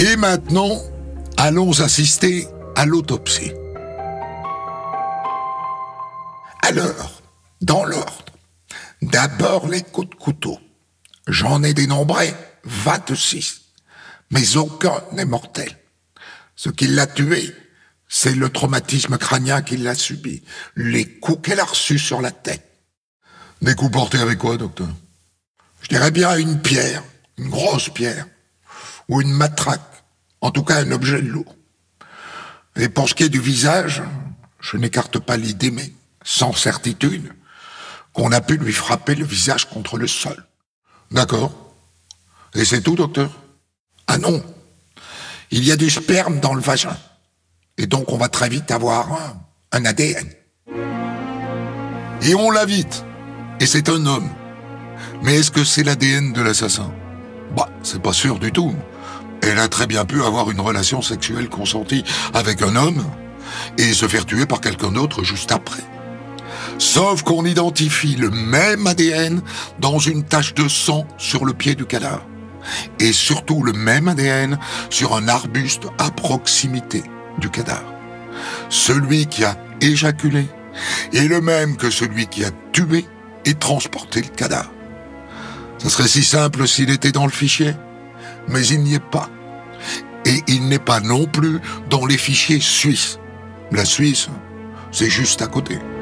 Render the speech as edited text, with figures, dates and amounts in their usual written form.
Et maintenant, allons assister à l'autopsie. Alors, dans l'ordre, d'abord les coups de couteau. J'en ai dénombré 26, mais aucun n'est mortel. Ce qui l'a tué, c'est le traumatisme crânien qu'il a subi, les coups qu'elle a reçus sur la tête. Des coups portés avec quoi, docteur? Je dirais bien une pierre, une grosse pierre, ou une matraque, en tout cas un objet lourd. Et pour ce qui est du visage, je n'écarte pas l'idée, mais sans certitude, qu'on a pu lui frapper le visage contre le sol. D'accord. Et c'est tout, docteur? Ah non. Il y a du sperme dans le vagin. Et donc on va très vite avoir un ADN. Et on l'a vite. Et c'est un homme. Mais est-ce que c'est l'ADN de l'assassin? Bah, c'est pas sûr du tout. Elle a très bien pu avoir une relation sexuelle consentie avec un homme et se faire tuer par quelqu'un d'autre juste après. Sauf qu'on identifie le même ADN dans une tache de sang sur le pied du cadavre. Et surtout le même ADN sur un arbuste à proximité du cadavre. Celui qui a éjaculé est le même que celui qui a tué et transporté le cadavre. Ça serait si simple s'il était dans le fichier, mais il n'y est pas. Et il n'est pas non plus dans les fichiers suisses. La Suisse, c'est juste à côté.